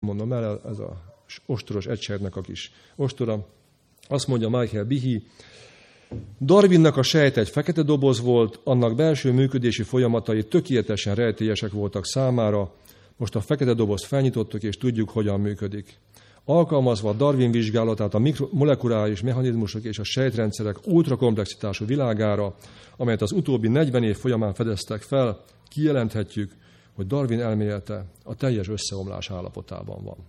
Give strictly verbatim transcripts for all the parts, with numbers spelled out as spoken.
mondom el, ez az ostoros egységnek a kis ostora. Azt mondja Michael Behe, Darwinnak a sejt egy fekete doboz volt, annak belső működési folyamatai tökéletesen rejtélyesek voltak számára, most a fekete dobozt felnyitottuk, és tudjuk, hogyan működik. Alkalmazva a Darwin vizsgálatát a molekuláris mechanizmusok és a sejtrendszerek ultrakomplexitású világára, amelyet az utóbbi negyven év folyamán fedeztek fel, kijelenthetjük, hogy Darwin elmélete a teljes összeomlás állapotában van.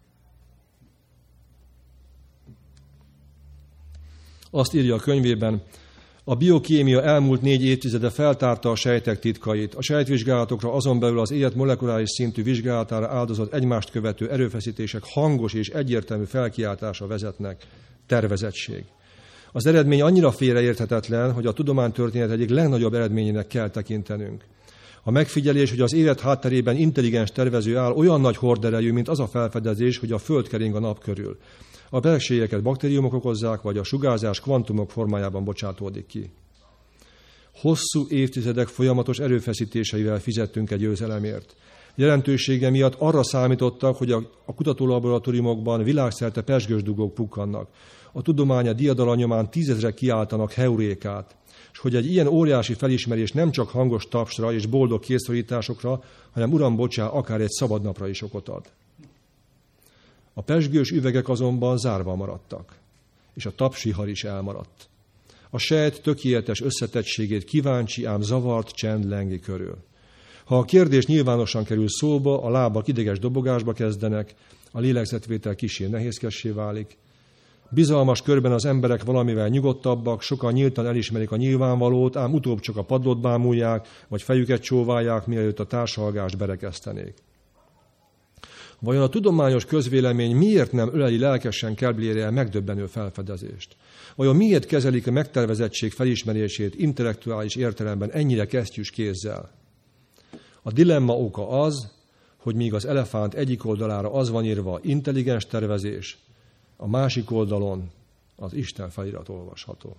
Azt írja a könyvében, a biokémia elmúlt négy évtizede feltárta a sejtek titkait. A sejtvizsgálatokra azon belül az élet molekuláris szintű vizsgálatára áldozott egymást követő erőfeszítések hangos és egyértelmű felkiáltása vezetnek. Tervezettség. Az eredmény annyira félreérthetetlen, hogy a tudománytörténet egyik legnagyobb eredményének kell tekintenünk. A megfigyelés, hogy az élet hátterében intelligens tervező áll, olyan nagy horderejű, mint az a felfedezés, hogy a Föld kering a nap körül. A betegségeket baktériumok okozzák, vagy a sugárzás kvantumok formájában bocsátódik ki. Hosszú évtizedek folyamatos erőfeszítéseivel fizettünk egy győzelemért. Jelentősége miatt arra számítottak, hogy a, a kutatólaboratóriumokban világszerte pezsgősdugók pukkannak. A tudománya diadala nyomán tízezrek kiáltanak heurékát, és hogy egy ilyen óriási felismerés nem csak hangos tapsra és boldog készszorításokra, hanem uram, bocsá, akár egy szabad napra is okot ad. A pezsgős üvegek azonban zárva maradtak, és a tapsvihar is elmaradt. A sejt tökéletes összetettségét kíváncsi, ám zavart csend lengi körül. Ha a kérdés nyilvánosan kerül szóba, a lábak ideges dobogásba kezdenek, a lélegzetvétel kissé nehézkessé válik. Bizalmas körben az emberek valamivel nyugodtabbak, sokan nyíltan elismerik a nyilvánvalót, ám utóbb csak a padlót bámulják, vagy fejüket csóválják, mielőtt a társalgást berekeztenék. Vajon a tudományos közvélemény miért nem öleli lelkesen Keblére megdöbbenő felfedezést? Vajon miért kezelik a megtervezettség felismerését intellektuális értelemben ennyire kesztyűs kézzel? A dilemma oka az, hogy míg az elefánt egyik oldalára az van írva intelligens tervezés, a másik oldalon az Isten felirat olvasható.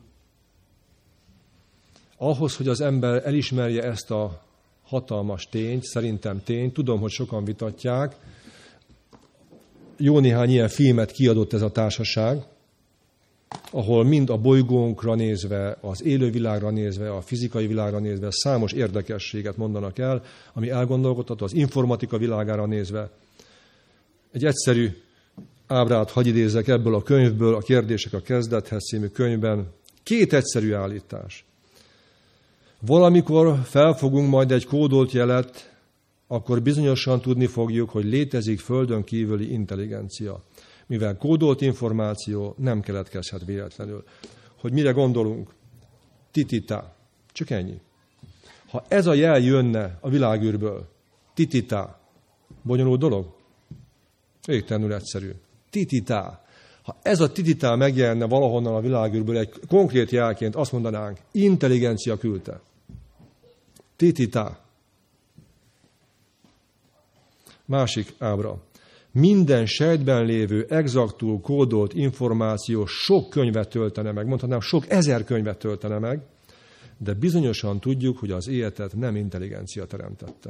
Ahhoz, hogy az ember elismerje ezt a hatalmas tényt, szerintem tényt, tudom, hogy sokan vitatják, jó néhány ilyen filmet kiadott ez a társaság, ahol mind a bolygónkra nézve, az élővilágra nézve, a fizikai világra nézve számos érdekességet mondanak el, ami elgondolkodható, az informatika világára nézve. Egy egyszerű ábrát hadd idézzek ebből a könyvből, a Kérdések a kezdethez című könyvben. Két egyszerű állítás. Valamikor felfogunk majd egy kódolt jelet, akkor bizonyosan tudni fogjuk, hogy létezik földön kívüli intelligencia. Mivel kódolt információ nem keletkezhet véletlenül. Hogy mire gondolunk? Titita. Csak ennyi. Ha ez a jel jönne a világűrből, titita, bonyolult dolog? Végtelenül egyszerű. Titita. Ha ez a titita megjelenne valahonnan a világűrből egy konkrét jelként, azt mondanánk, intelligencia küldte. Titita. Másik ábra. Minden sejtben lévő exaktul kódolt információ sok könyvet töltene meg, mondhatnám, sok ezer könyvet töltene meg, de bizonyosan tudjuk, hogy az életet nem intelligencia teremtette.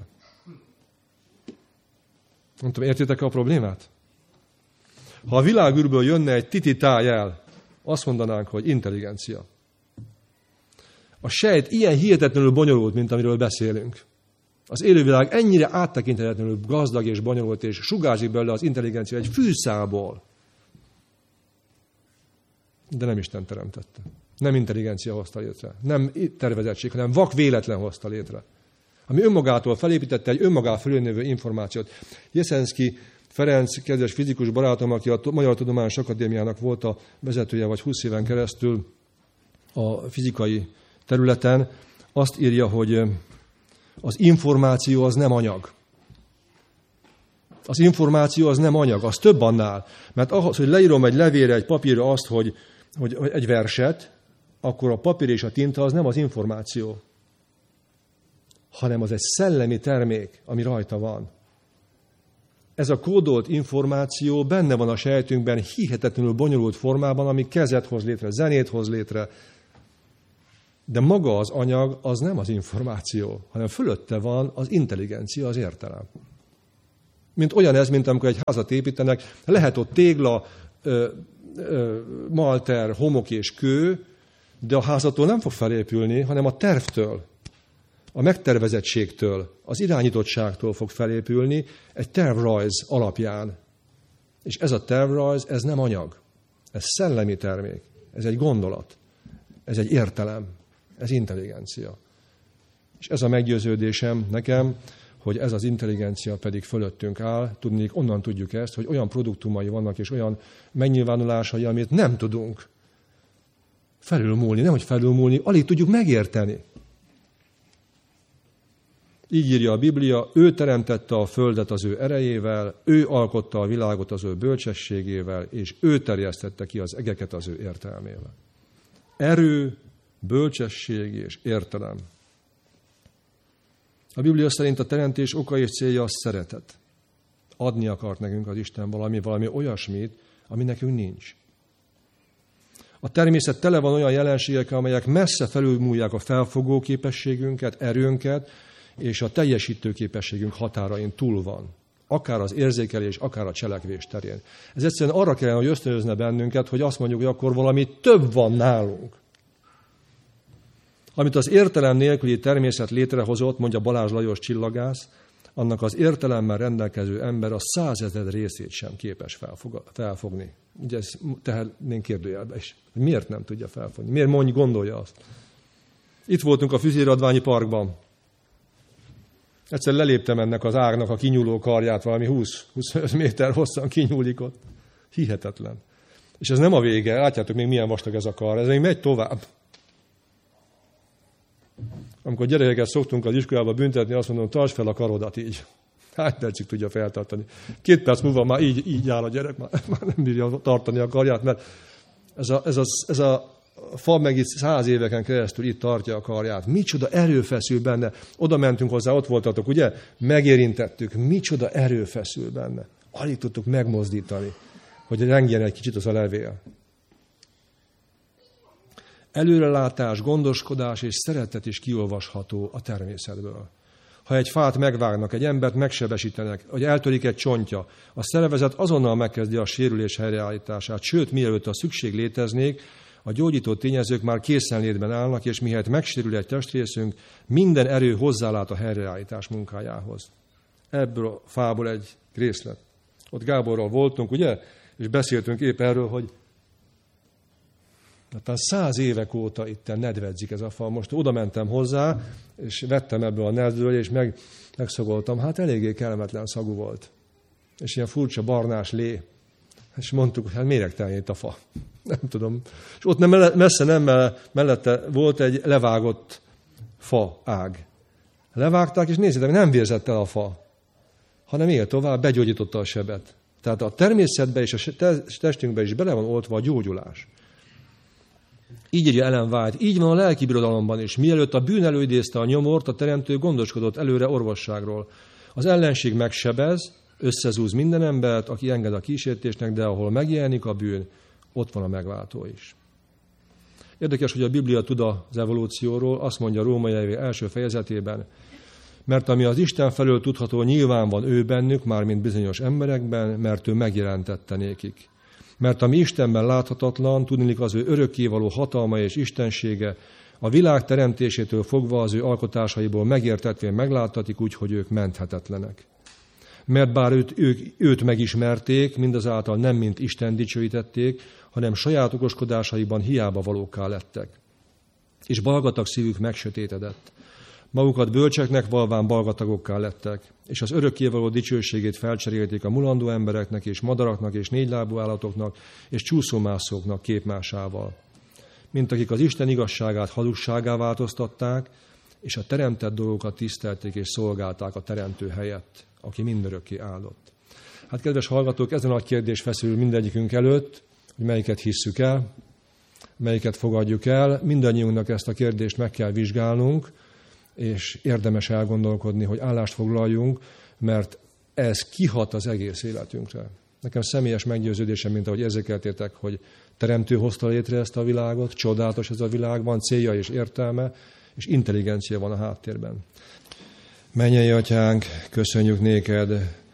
Nem tudom, értitek a problémát? Ha a világűrből jönne egy tititá jel, azt mondanánk, hogy intelligencia. A sejt ilyen hihetetlenül bonyolult, mint amiről beszélünk. Az élővilág ennyire áttekinthetetlenül gazdag és bonyolult, és sugárzik belőle az intelligencia egy fűszából. De nem Isten teremtette. Nem intelligencia hozta létre. Nem tervezettség, hanem vak véletlen hozta létre. Ami önmagától felépítette egy önmagá fölnövő információt. Jeszenszky Ferenc, kedves fizikus barátom, aki a Magyar Tudományos Akadémiának volt a vezetője, vagy húsz éven keresztül a fizikai területen, azt írja, hogy az információ az nem anyag. Az információ az nem anyag, az több annál. Mert ahhoz, hogy leírom egy levélre, egy papírra azt, hogy, hogy egy verset, akkor a papír és a tinta az nem az információ, hanem az egy szellemi termék, ami rajta van. Ez a kódolt információ benne van a sejtünkben hihetetlenül bonyolult formában, ami kezet hoz létre, zenét hoz létre, de maga az anyag az nem az információ, hanem fölötte van az intelligencia, az értelem. Mint olyan ez, mint amikor egy házat építenek, lehet ott tégla, ö, ö, malter, homok és kő, de a házattól nem fog felépülni, hanem a tervtől, a megtervezettségtől, az irányítottságtól fog felépülni egy tervrajz alapján. És ez a tervrajz, ez nem anyag, ez szellemi termék, ez egy gondolat, ez egy értelem, ez intelligencia. És ez a meggyőződésem nekem, hogy ez az intelligencia pedig fölöttünk áll. Tudnék, onnan tudjuk ezt, hogy olyan produktumai vannak, és olyan megnyilvánulásai, amit nem tudunk felülmúlni, nem hogy felülmúlni, alig tudjuk megérteni. Így írja a Biblia, ő teremtette a földet az ő erejével, ő alkotta a világot az ő bölcsességével, és ő terjesztette ki az egeket az ő értelmével. Erő, bölcsesség és értelem. A Biblia szerint a teremtés oka és célja a szeretet. Adni akart nekünk az Isten valami, valami olyasmit, ami nekünk nincs. A természet tele van olyan jelenségekkel, amelyek messze felülmúlják a felfogó képességünket, erőnket, és a teljesítő képességünk határain túl van. Akár az érzékelés, akár a cselekvés terén. Ez egyszerűen arra kellene, hogy ösztönözne bennünket, hogy azt mondjuk, hogy akkor valami több van nálunk. Amit az értelem nélküli természet létrehozott, mondja Balázs Lajos csillagász, annak az értelemmel rendelkező ember a százezer részét sem képes felfogni. Ugye ezt tehetnénk kérdőjelbe is. Miért nem tudja felfogni? Miért mondj, gondolja azt? Itt voltunk a Füzéradványi Parkban. Egyszer leléptem ennek az ágnak a kinyúló karját, valami húsz-huszonöt méter hosszan kinyúlik ott. Hihetetlen. És ez nem a vége, látjátok még milyen vastag ez a kar, ez még megy tovább. Amikor gyerekeket szoktunk az iskolába büntetni, azt mondom, tartsd fel a karodat így. Hány percig tudja feltartani. Két perc múlva már így, így áll a gyerek, már, már nem bírja tartani a karját, mert ez a, ez a, ez a fa meg itt száz éveken keresztül itt tartja a karját. Micsoda erő feszül benne. Oda mentünk hozzá, ott voltatok, ugye? Megérintettük. Micsoda erő feszül benne. Alig tudtuk megmozdítani, hogy rengjen egy kicsit az a levél. Előrelátás, gondoskodás és szeretet is kiolvasható a természetből. Ha egy fát megvágnak, egy embert megsebesítenek, vagy eltörik egy csontja, a szervezet azonnal megkezdi a sérülés helyreállítását, sőt, mielőtt a szükség léteznék, a gyógyító tényezők már készenlétben állnak, és mihelyt megsérül egy testrészünk, minden erő hozzálát a helyreállítás munkájához. Ebből a fából egy részlet. Ott Gáborral voltunk, ugye? És beszéltünk épp erről, hogy talán száz évek óta itten nedvedzik ez a fa. Most oda mentem hozzá, és vettem ebből a nedvről, és meg, megszagoltam. Hát eléggé kellemetlen szagú volt. És ilyen furcsa barnás lé. És mondtuk, hogy hát méregtelen itt a fa. Nem tudom. És ott nem, messze nem mellette volt egy levágott fa ág. Levágták, és nézzétek, nem vérzett el a fa, hanem él tovább, begyógyította a sebet. Tehát a természetben és a testünkben is bele van oltva a gyógyulás. Így írja Ellen White, így van a lelki birodalomban is. Mielőtt a bűn előidézte a nyomort, a teremtő gondoskodott előre orvosságról. Az ellenség megsebez, összezúz minden embert, aki enged a kísértésnek, de ahol megjelenik a bűn, ott van a megváltó is. Érdekes, hogy a Biblia tud az evolúcióról, azt mondja a Római levél első fejezetében, mert ami az Isten felől tudható, nyilván van ő bennük, mármint bizonyos emberekben, mert ő megjelentette nékik. Mert ami Istenben láthatatlan, tudniillik az ő örökkévaló hatalma és istensége, a világ teremtésétől fogva az ő alkotásaiból megértetvén megláttatik úgy, hogy ők menthetetlenek. Mert bár őt, ők, őt megismerték, mindazáltal nem mint Isten dicsőítették, hanem saját okoskodásaiban hiába valókká lettek. És balgatag szívük megsötétedett. Magukat bölcseknek valván balgatagokká lettek, és az örökkévaló dicsőségét felcserélték a mulandó embereknek és madaraknak és négylábú állatoknak és csúszómászóknak képmásával. Mint akik az Isten igazságát hazugságá változtatták, és a teremtett dolgokat tisztelték és szolgálták a teremtő helyett, aki mindörökké áldott. Hát kedves hallgatók, ez a nagy kérdés feszül mindegyikünk előtt, hogy melyiket hisszük el, melyiket fogadjuk el. Mindannyiunknak ezt a kérdést meg kell vizsgálnunk, és érdemes elgondolkodni, hogy állást foglaljunk, mert ez kihat az egész életünkre. Nekem személyes meggyőződésem, mint ahogy érzékeltétek, hogy teremtő hozta létre ezt a világot, csodálatos ez a világ, van célja és értelme, és intelligencia van a háttérben. Mennyei Atyánk, köszönjük néked,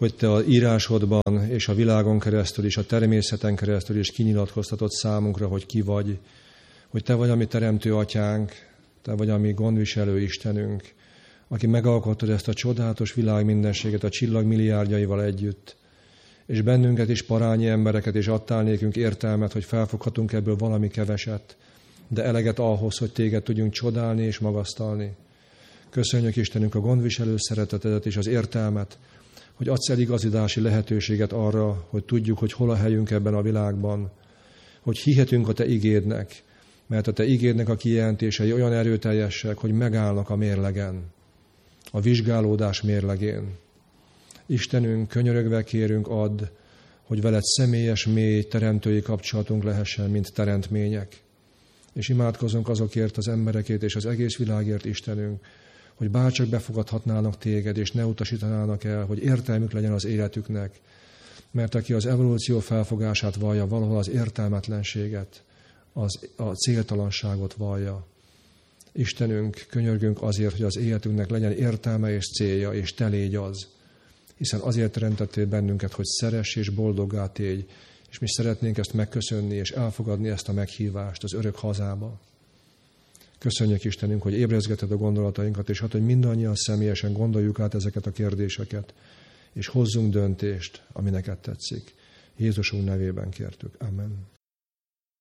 hogy Te az írásodban és a világon keresztül és a természeten keresztül is kinyilatkoztatod számunkra, hogy ki vagy, hogy Te vagy a mi teremtő atyánk, Te vagy a mi gondviselő Istenünk, aki megalkottad ezt a csodálatos világ mindenséget a csillag milliárdjaival együtt, és bennünket is parányi embereket, és adtál nékünk értelmet, hogy felfoghatunk ebből valami keveset, de eleget ahhoz, hogy Téged tudjunk csodálni és magasztalni. Köszönjük Istenünk a gondviselő szeretetedet és az értelmet, hogy adsz eligazidási lehetőséget arra, hogy tudjuk, hogy hol a helyünk ebben a világban, hogy hihetünk a Te igédnek, mert a Te igédnek a kijelentései olyan erőteljesek, hogy megállnak a mérlegen, a vizsgálódás mérlegén. Istenünk, könyörögve kérünk, add, hogy veled személyes, mély teremtői kapcsolatunk lehessen, mint teremtmények. És imádkozunk azokért az emberekért és az egész világért, Istenünk, hogy bárcsak befogadhatnának Téged, és ne utasítanának el, hogy értelmük legyen az életüknek. Mert aki az evolúció felfogását vallja, valahol az értelmetlenséget, az, a céltalanságot vallja. Istenünk, könyörgünk azért, hogy az életünknek legyen értelme és célja, és Te légy az. Hiszen azért teremtettél bennünket, hogy szeress és boldoggá tégy, és mi szeretnénk ezt megköszönni, és elfogadni ezt a meghívást az örök hazába. Köszönjük Istenünk, hogy ébrezgeted a gondolatainkat, és hát, hogy mindannyian személyesen gondoljuk át ezeket a kérdéseket, és hozzunk döntést, ami neked tetszik. Jézusunk nevében kértük. Amen.